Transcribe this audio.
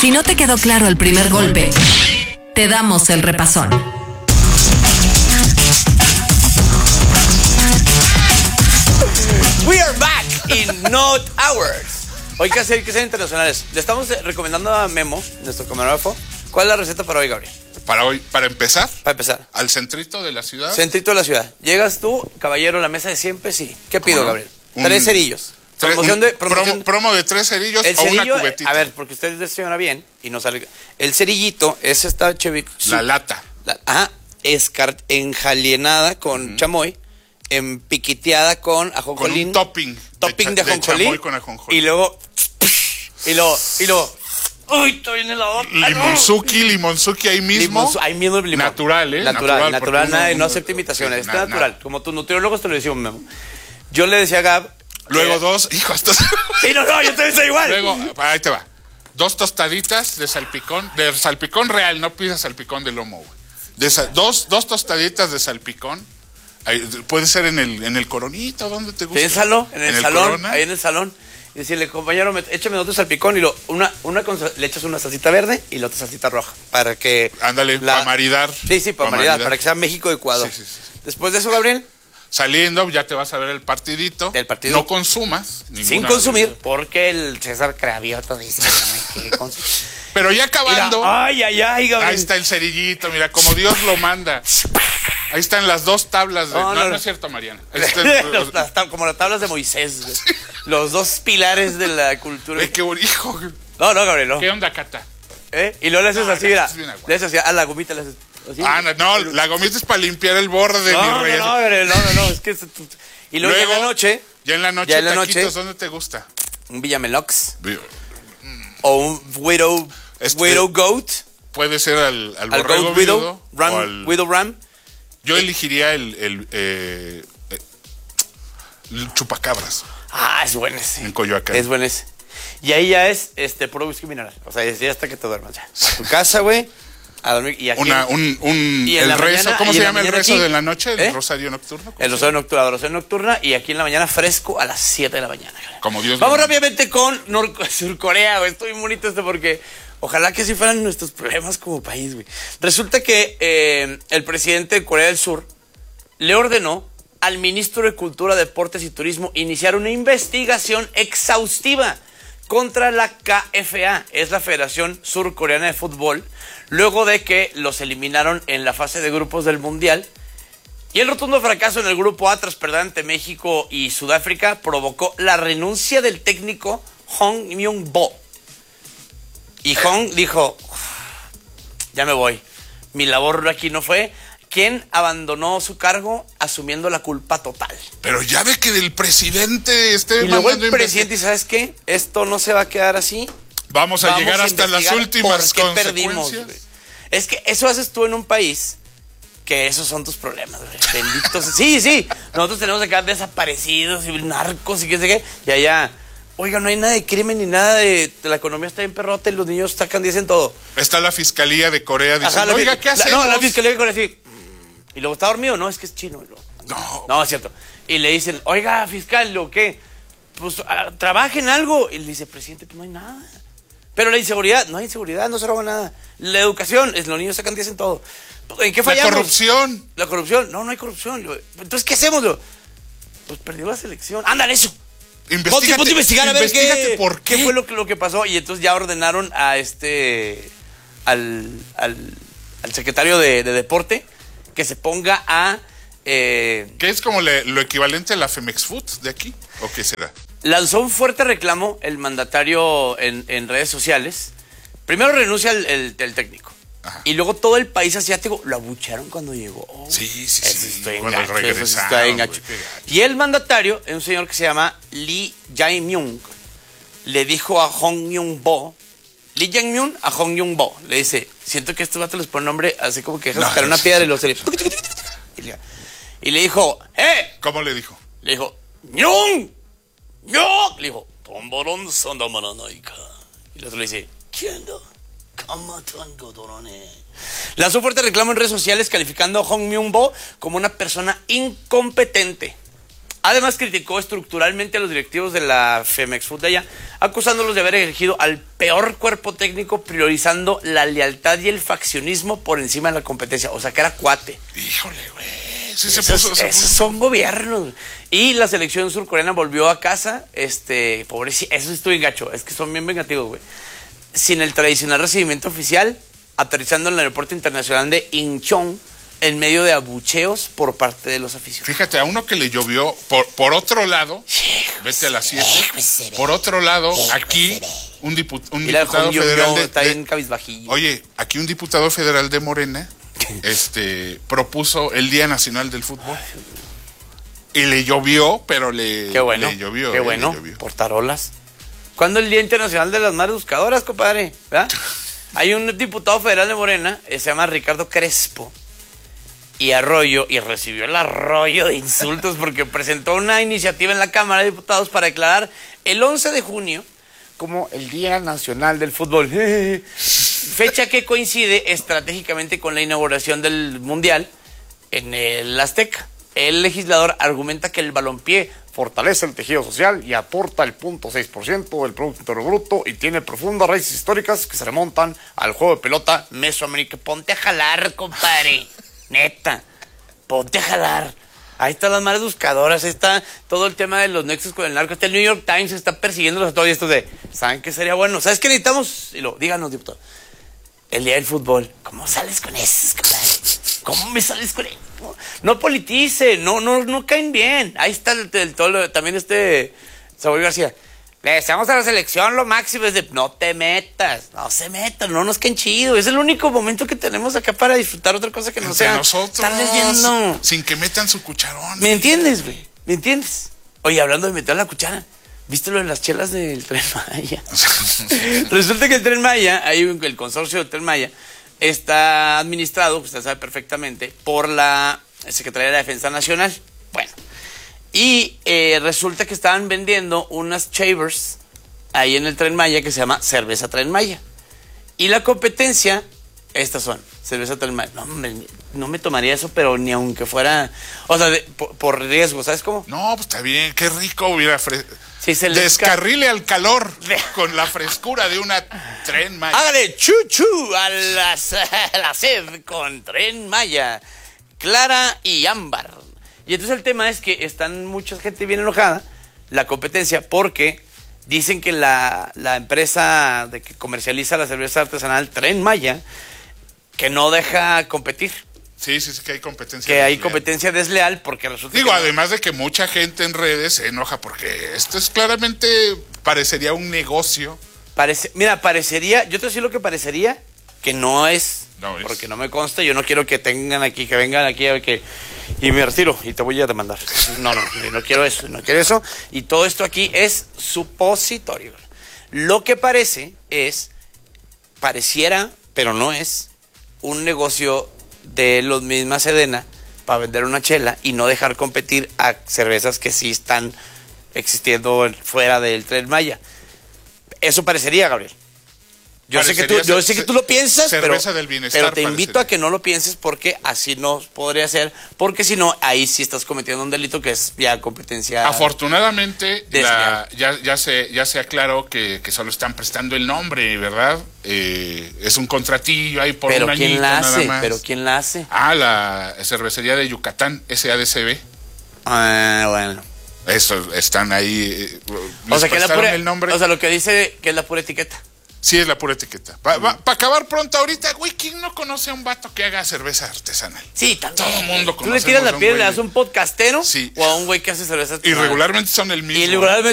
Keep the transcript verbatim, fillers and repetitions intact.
Si no te quedó claro el primer golpe, te damos el repasón. We are back in Note Hours. Hoy que hacer que sean internacionales. Le estamos recomendando a Memo, nuestro camarógrafo, ¿cuál es la receta para hoy, Gabriel? Para hoy, para empezar. Para empezar. Al centrito de la ciudad. Centrito de la ciudad. Llegas tú, caballero, la mesa de siempre, sí. ¿Qué pido, no? Gabriel? Un, tres cerillos. Tres, Promoción un, de, promoción, promo, promo de tres cerillos el o cerillo, una cubetita. A ver, porque usted es señora bien y no sale. El cerillito es esta chevi, La lata. La, ajá, escar, enjalienada con uh-huh. chamoy, empiquiteada con ajonjolín. Con un topping. Topping de, de ajonjolí. Con ajonjolí. Y luego, y luego, y luego, uy, estoy en el lavador. Limonzuki, limonzuki ahí mismo. Limonzu, ahí mismo el limón. Natural, ¿eh? Natural, natural, natural nada de no acepta imitaciones. Sí, está na, natural. Na. Como tus nutriólogos te lo decían, Memo. Yo le decía a Gab. Luego que, dos, hijo, esto. Sí, no, no, yo te decía igual. Luego, ahí te va. Dos tostaditas de salpicón, de salpicón real, no pidas salpicón de lomo, güey. De sal, dos, dos tostaditas de salpicón. Ahí, puede ser en el, en el Coronito, donde te gusta. Piénsalo, en el, en el salón, Corona. Ahí en el salón. Y decirle, compañero, me, échame otro salpicón y lo, una, una con, le echas una salsita verde y la otra salsita roja. Para que. Ándale, la, para maridar. Sí, sí, para, para maridar, maridar, para que sea México-Ecuador. Sí, sí, sí. Después de eso, Gabriel. Saliendo, ya te vas a ver el partidito. El partido. No consumas. Sin consumir, bebida. Porque el César Cravioto dice que consumir. Pero ya acabando. Mira, ay, ay, ay, Gabriel. Ahí está el cerillito, mira, como Dios lo manda. Ahí están las dos tablas de. No, no, no, no es cierto, Mariana. El... Los, las, como las tablas de Moisés. Sí. Los dos pilares de la cultura. Ay, qué hijo. No, no, Gabriel, no. ¿Qué onda, Cata? ¿Eh? Y luego le haces no, así, mira. Le haces así, a la gomita le haces. Así. Ah, no, no, la gomita es para limpiar el borde, no, mi rey. No, no, no, no, no, es que. Y luego, luego ya en la noche. Ya en la noche, ya en la taquitos, noche, ¿dónde te gusta? Un Villamelox. Mm. O un Widow. Este, Widow Goat. Puede ser al, al, al borrego Goat Widow. Ram, al, Widow Ram. Yo elegiría el, el, eh, el chupacabras. Ah, es bueno ese. En Coyoacán. Es bueno ese. Y ahí ya es este puro whisky mineral. O sea, ya hasta que te duermas ya. A tu casa, güey. A dormir. Y aquí. Una, un, un, y el rezo. mañana, ¿Cómo se llama el rezo aquí, de la noche? ¿El ¿eh? rosario nocturno? El rosario nocturno, la oración nocturna. Y aquí en la mañana fresco a las siete de la mañana. Como Dios. Vamos lo rápidamente con Nor Surcorea, güey. Estoy muy bonito este porque ojalá que así fueran nuestros problemas como país, güey. Resulta que eh, el presidente de Corea del Sur le ordenó al ministro de Cultura, Deportes y Turismo iniciar una investigación exhaustiva contra la K F A, es la Federación Surcoreana de Fútbol, luego de que los eliminaron en la fase de grupos del Mundial. Y el rotundo fracaso en el grupo A tras perder ante México y Sudáfrica provocó la renuncia del técnico Hong Myung-bo. Y Hong dijo, ya me voy, mi labor aquí no fue. Quien abandonó su cargo asumiendo la culpa total. Pero ya ve que del presidente esté y luego el presidente, ¿y sabes qué? Esto no se va a quedar así. Vamos a Vamos llegar a hasta las últimas por qué consecuencias. Perdimos, es que eso haces tú en un país que esos son tus problemas, güey. Benditos. Sí, sí. Nosotros tenemos acá desaparecidos y narcos y qué sé qué. Y allá, oiga, no hay nada de crimen ni nada de, de la economía está bien perrota y los niños sacan, dicen todo. Está la fiscalía de Corea diciendo, oiga, ¿qué hacemos? No, la fiscalía de Corea sí. Y luego, ¿está dormido? No, es que es chino. No. No, es cierto. Y le dicen, oiga, fiscal, ¿lo qué? Pues uh, trabaje en algo. Y le dice, presidente, pues no hay nada. Pero la inseguridad, no hay inseguridad, no se roba nada. La educación, es, los niños sacan diez en todo. ¿En qué fallamos? La corrupción. La corrupción, no, no hay corrupción. Entonces, ¿qué hacemos? Pues perdió la selección. Ándale, eso. Investígate, ponte a investigar a ver qué, por qué. qué fue lo que, lo que pasó. Y entonces ya ordenaron a este, al, al, al secretario de, de Deporte, que se ponga a... Eh, ¿Qué es como le, lo equivalente a la Femex Food de aquí? ¿O qué será? Lanzó un fuerte reclamo el mandatario en, en redes sociales. Primero renuncia el, el, el técnico. Ajá. Y luego todo el país asiático lo abucharon cuando llegó. Oh, sí, sí, sí. Cuando regresaron. Y el mandatario es un señor que se llama Lee Jae-myung. Le dijo a Hong Myung-bo, Lee Jae-myung a Hong Myung-bo, le dice, siento que estos vatos les ponen nombre así como que dejas no, caer una piedra y los seres. Y le dijo, ¡eh! ¿Cómo le dijo? Le dijo, ¡Nyung! ¡Nyung! Le dijo, Tomborón Sandamananaika. Y el otro le dice, ¿quién no? Lanzó fuerte reclamo en redes sociales calificando a Hong Myung-bo como una persona incompetente. Además, criticó estructuralmente a los directivos de la Femex Food de allá, acusándolos de haber elegido al peor cuerpo técnico, priorizando la lealtad y el faccionismo por encima de la competencia. O sea, que era cuate. Híjole, güey. Sí, se esos, puso, se esos puso. son gobiernos. Y la selección surcoreana volvió a casa. Este, pobrecito, eso estuvo gacho. Es que son bien vengativos, güey. Sin el tradicional recibimiento oficial, aterrizando en el aeropuerto internacional de Incheon, en medio de abucheos por parte de los aficionados. Fíjate, a uno que le llovió, por, por otro lado, vete a las siete, por otro lado, aquí, un, dipu, un Mira, diputado Juan federal Yo, de, está de- bien cabizbajillo. Oye, aquí un diputado federal de Morena este, propuso el Día Nacional del Fútbol. Y le llovió, pero le, Qué bueno, le llovió. qué eh, bueno, le llovió. por tarolas. ¿Cuándo es el Día Internacional de las Madres Buscadoras, compadre? ¿Verdad? Hay un diputado federal de Morena, eh, se llama Ricardo Crespo, y Arroyo, y recibió el arroyo de insultos porque presentó una iniciativa en la Cámara de Diputados para declarar el once de junio como el Día Nacional del Fútbol. Fecha que coincide estratégicamente con la inauguración del Mundial en el Azteca. El legislador argumenta que el balompié fortalece el tejido social y aporta el cero punto seis por ciento del Producto Interno Bruto y tiene profundas raíces históricas que se remontan al juego de pelota mesoamericano. Ponte a jalar, compadre. Neta, ponte a jalar. Ahí están las madres buscadoras, ahí está todo el tema de los nexos con el narco. Este el New York Times está persiguiéndolos a todos estos de, ¿saben qué sería bueno? ¿Sabes qué necesitamos? Y lo, díganos, diputado. El día del fútbol. ¿Cómo sales con eso, compadre? ¿Cómo me sales con eso? No, no politice, no, no, no caen bien. Ahí está el, el, todo lo- también este Saúl García. Le deseamos a la selección lo máximo es de no te metas, no se metan, no nos caen chido. Es el único momento que tenemos acá para disfrutar otra cosa que no Entre sea nosotros, estar leyendo. sin que metan su cucharón. ¿Me entiendes, güey? ¿Me entiendes? Oye, hablando de meter la cuchara, ¿viste lo de las chelas del Tren Maya? Resulta que el Tren Maya, ahí el consorcio del Tren Maya, está administrado, usted sabe perfectamente, por la Secretaría de la Defensa Nacional. Bueno, y eh, resulta que estaban vendiendo unas Chavers ahí en el Tren Maya que se llama Cerveza Tren Maya. Y la competencia, estas son, Cerveza Tren Maya. No, me, no me tomaría eso, pero ni aunque fuera, o sea, de, por, por riesgo, ¿sabes cómo? No, pues está bien, qué rico hubiera fre- Sí, se le descarrile al calor con la frescura de una Tren Maya. Hágale chuchu a la, a la sed con Tren Maya, clara y ámbar. Y entonces el tema es que están mucha gente bien enojada, la competencia, porque dicen que la, la empresa de que comercializa la cerveza artesanal Tren Maya, que no deja competir, Sí, sí, sí que hay competencia. que hay desleal. competencia desleal, porque resulta Digo, que no- además de que mucha gente en redes se enoja porque esto es claramente, parecería un negocio. Parece, mira, parecería, yo te voy a decir lo que parecería, que no es, No es. porque no me consta, yo no quiero que tengan aquí, que vengan aquí a que, y me retiro, y te voy a demandar. No, no, no quiero eso, no quiero eso, y todo esto aquí es supositorio. Lo que parece es, pareciera, pero no es, un negocio de los mismas Sedena para vender una chela y no dejar competir a cervezas que sí están existiendo fuera del Tren Maya. Eso parecería, Gabriel. Yo sé que tú, Parecería yo ce- sé que tú lo piensas, pero, cerveza del bienestar, pero te invito parecería. a que no lo pienses porque así no podría ser, porque si no, ahí sí estás cometiendo un delito que es ya competencia. Afortunadamente, la- Desleal. ya, ya, se, ya se aclaró que, que solo están prestando el nombre, ¿verdad? Eh, es un contratillo ahí por Pero un añito ¿quién la nada hace? más. Pero ¿quién la hace? Ah, la cervecería de Yucatán, S A D C B. Ah, bueno. Eso, están ahí. eh, O les sea, que es la prestaron pura, el nombre. o sea, lo que dice que es la pura etiqueta. Sí, es la pura etiqueta. Para acabar pronto ahorita, güey, ¿quién no conoce a un vato que haga cerveza artesanal? Sí, también. Todo el mundo Tú le conocemos tiras a la un piedra, güey. le das un podcastero Sí. o a un güey que hace cerveza Y artesanal. regularmente son el mismo. Y regularmente